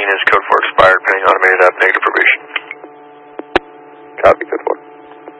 is code 4 expired, pending automated app, negative probation. Copy, code 4.